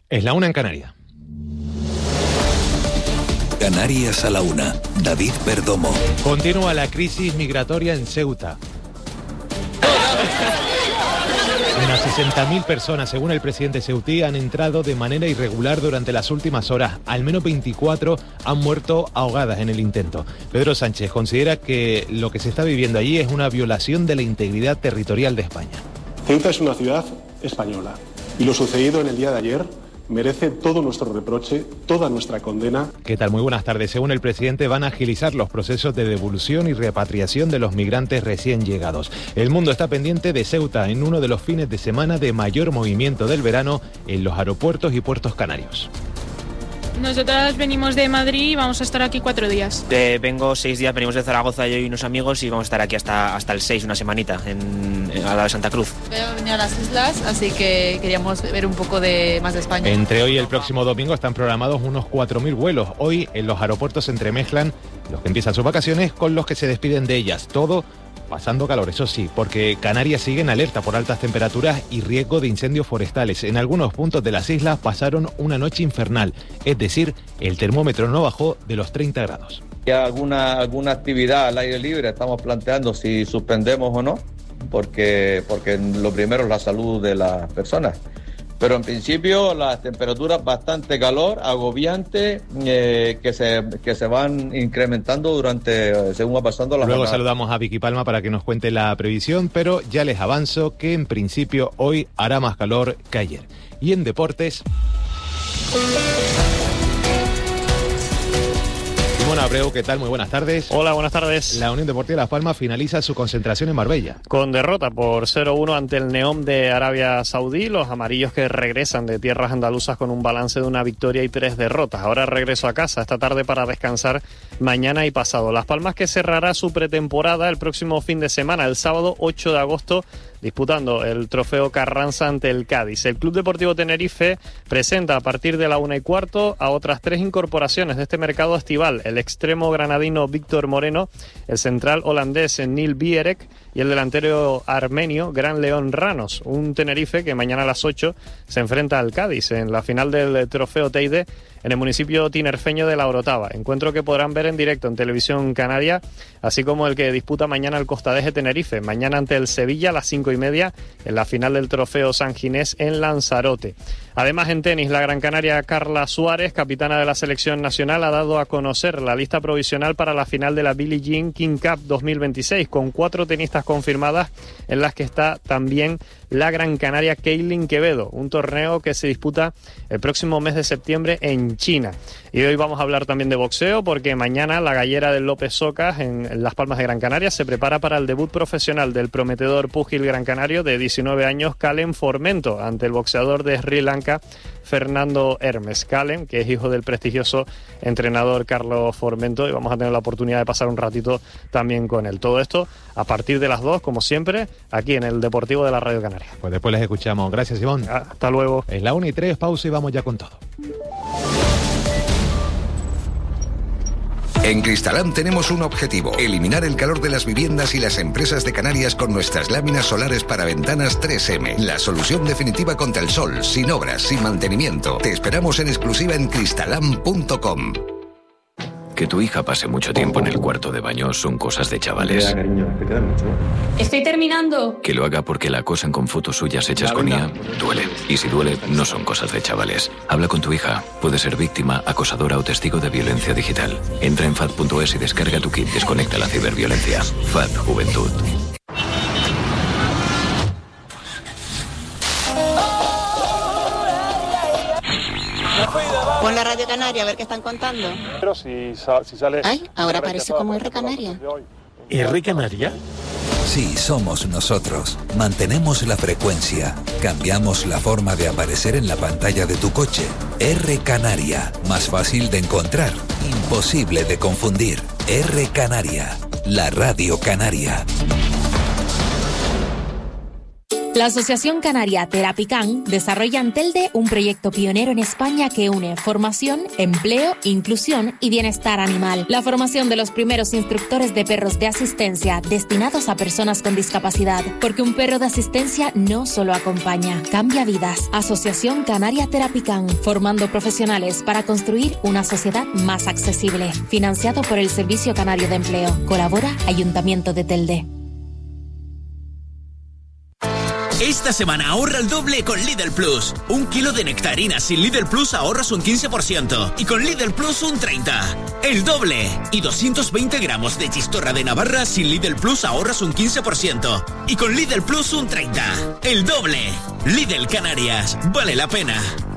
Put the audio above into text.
Es la 1 en Canarias. Canarias a la 1. David Perdomo. Continúa la crisis migratoria en Ceuta. Unas 60.000 personas, según el presidente ceutí, han entrado de manera irregular durante las últimas horas. Al menos 24 han muerto ahogadas en el intento. Pedro Sánchez considera que lo que se está viviendo allí es una violación de la integridad territorial de España. Ceuta es una ciudad española y lo sucedido en el día de ayer merece todo nuestro reproche, toda nuestra condena. ¿Qué tal? Muy buenas tardes. Según el presidente, van a agilizar los procesos de devolución y repatriación de los migrantes recién llegados. El mundo está pendiente de Ceuta en uno de los fines de semana de mayor movimiento del verano en los aeropuertos y puertos canarios. Nosotras venimos de Madrid y vamos a estar aquí 4 días. Vengo 6 días, venimos de Zaragoza yo y unos amigos y vamos a estar aquí hasta el 6, una semanita, al lado de Santa Cruz. Venía a las islas, así que queríamos ver un poco más de España. Entre hoy y el próximo domingo están programados unos 4.000 vuelos. Hoy en los aeropuertos se entremezclan los que empiezan sus vacaciones con los que se despiden de ellas. Todo pasando calor, eso sí, porque Canarias sigue en alerta por altas temperaturas y riesgo de incendios forestales. En algunos puntos de las islas pasaron una noche infernal, es decir, el termómetro no bajó de los 30 grados. Ya alguna actividad al aire libre estamos planteando si suspendemos o no, porque lo primero es la salud de las personas. Pero en principio las temperaturas bastante calor, agobiante, que se van incrementando según va pasando la Luego jornada. saludamos a Vicky Palma para que nos cuente la previsión, pero ya les avanzo que en principio hoy hará más calor que ayer. Y en deportes... Simón Abreu, ¿qué tal? Muy buenas tardes. Hola, buenas tardes. La Unión Deportiva Las Palmas finaliza su concentración en Marbella. Con derrota por 0-1 ante el Neom de Arabia Saudí, los amarillos que regresan de tierras andaluzas con un balance de una victoria y 3 derrotas. Ahora regreso a casa esta tarde para descansar mañana y pasado. Las Palmas que cerrará su pretemporada el próximo fin de semana, el sábado 8 de agosto, disputando el trofeo Carranza ante el Cádiz. El Club Deportivo Tenerife presenta a partir de la 1:15 a otras 3 incorporaciones de este mercado estival: el extremo granadino Víctor Moreno, el central holandés Neil Bierek y el delantero armenio Gran León Ranos. Un Tenerife que mañana a las 8 se enfrenta al Cádiz en la final del trofeo Teide en el municipio tinerfeño de La Orotava. Encuentro que podrán ver en directo en Televisión Canaria, así como el que disputa mañana el Costadeje Tenerife, mañana ante el Sevilla a las 5:30 en la final del trofeo San Ginés en Lanzarote. Además, en tenis, la Gran Canaria Carla Suárez, capitana de la selección nacional, ha dado a conocer la lista provisional para la final de la Billie Jean King Cup 2026, con 4 tenistas confirmadas, en las que está también la Gran Canaria Kaylin Quevedo, un torneo que se disputa el próximo mes de septiembre en China. Y hoy vamos a hablar también de boxeo, porque mañana la gallera del López Socas en Las Palmas de Gran Canaria se prepara para el debut profesional del prometedor púgil gran canario de 19 años, Callum Formento, ante el boxeador de Sri Lanka, Fernando Hermes. Callum, que es hijo del prestigioso entrenador Carlos Formento, y vamos a tener la oportunidad de pasar un ratito también con él. Todo esto a partir de las 2, como siempre, aquí en el Deportivo de la Radio Canaria. Pues después les escuchamos. Gracias, Simón. Hasta luego. Es la 1:03, pausa y vamos ya con todo. En Cristalam tenemos un objetivo: eliminar el calor de las viviendas y las empresas de Canarias con nuestras láminas solares para ventanas 3M. La solución definitiva contra el sol, sin obras, sin mantenimiento. Te esperamos en exclusiva en cristalam.com. Que tu hija pase mucho tiempo en el cuarto de baño son cosas de chavales. Estoy terminando. Que lo haga porque la acosan con fotos suyas hechas con IA duele. Y si duele, no son cosas de chavales. Habla con tu hija. Puede ser víctima, acosadora o testigo de violencia digital. Entra en FAD.es y descarga tu kit Desconecta la ciberviolencia. FAD Juventud. Pon la Radio Canaria a ver qué están contando. Pero si sale... Ay, ahora parece como R Canaria. ¿R Canaria? Sí, somos nosotros. Mantenemos la frecuencia. Cambiamos la forma de aparecer en la pantalla de tu coche. R Canaria. Más fácil de encontrar. Imposible de confundir. R Canaria. La Radio Canaria. La Asociación Canaria Terapican desarrolla en Telde un proyecto pionero en España que une formación, empleo, inclusión y bienestar animal. La formación de los primeros instructores de perros de asistencia destinados a personas con discapacidad. Porque un perro de asistencia no solo acompaña, cambia vidas. Asociación Canaria Terapican, formando profesionales para construir una sociedad más accesible. Financiado por el Servicio Canario de Empleo. Colabora Ayuntamiento de Telde. Esta semana ahorra el doble con Lidl Plus. 1 kilo de nectarinas sin Lidl Plus ahorras un 15% y con Lidl Plus un 30%. El doble. Y 220 gramos de chistorra de Navarra sin Lidl Plus ahorras un 15% y con Lidl Plus un 30%. El doble. Lidl Canarias. Vale la pena.